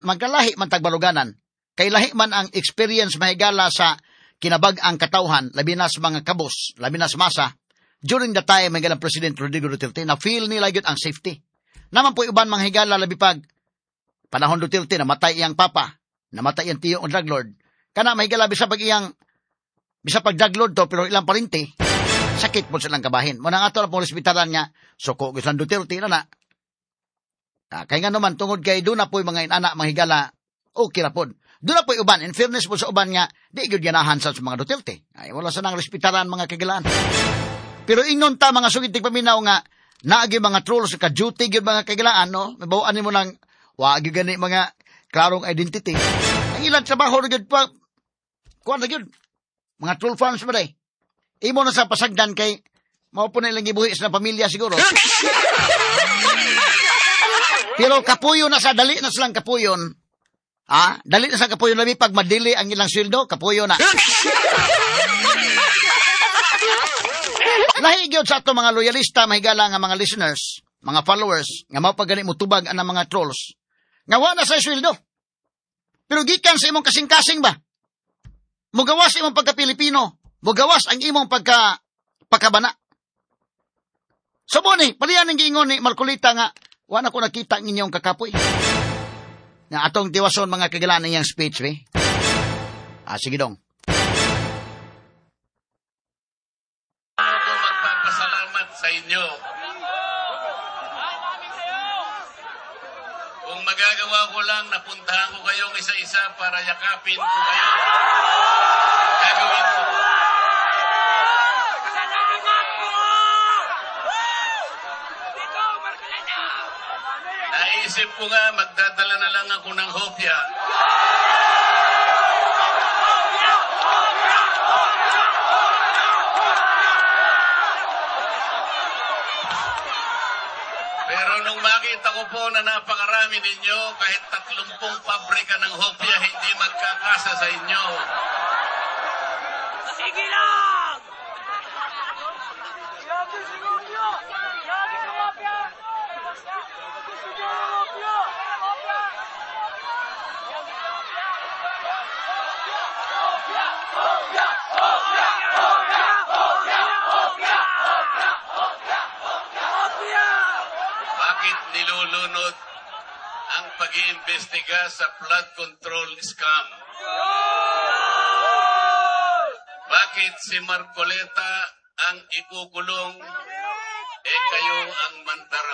magkalahi man tagbaluganan. Kay lahi man ang experience mahigala sa kinabag-ang katawhan, labi na sa mga kabos, labi na sa masa, during the time mahigala President Rodrigo Duterte, na feel nila yun ang safety. Naman po iban mga higala labi pag panahon Duterte, namatay iyang papa, namatay iyang tiyo o drug lord, kana mahigala bisa pag drug lord to, pero ilang parinti, sakit po silang kabahin. Muna nga ito na pong resbitaran niya, suko gisan Duterte na na. Kaya nga naman, tungod kay doon na po yung mga inana, mga higala, okay na po. Doon na po yung uban. In fairness po sa uban nga, di yun ganahan sa mga Duterte. Ay, wala sa nang respetaran mga kagilaan. Pero ingon ta mga sugitig paminaw nga, naagi mga trolls, ka-duty yun mga kagilaan, no? Mabawaan mo lang, wag yun gani mga klarong identity. Ang ilang trabaho na yun pa, kuwan na yun. Mga troll farms ba day? Imo na sa pasagdan kay, maupo na ilang ibuhis na pamilya siguro. Pero kapuyo na sa dali na silang kapuyon. Dali na sa kapuyon labi pag madili ang ilang sweldo, kapuyo na. Lahi gyud sa ato mga loyalista, mahigala nga mga listeners, mga followers, nga mao pagani mo tubag ang mga trolls. Nga wa na sa sweldo. Pero gikan sa imong kasing-kasing ba? Mugawas imong pagka-Pilipino, mugawas ang imong pagkabana. Sabo ni, paliyan ang giingon ni Marcolita nga, wala ko nakita ng inyong kakapoy. Na atong tiwason mga kagilaan niyang speech, eh. Sige dong. Ako magpapasalamat sa inyo. Kung magagawa ko lang, napuntahan ko kayong isa-isa para yakapin ko kayo. Gagawin ko. Naisip ko nga, magdadala na lang ako ng hopya. Pero nung makita ko po na napakarami ninyo, kahit 30 pabrika ng hopya, hindi magkakasa sa inyo. Sige lang! Bakit nilulunod ang pag-iimbestiga sa flood control scam? Bakit si Marcoleta ang ikukulong, kayo ang mandara?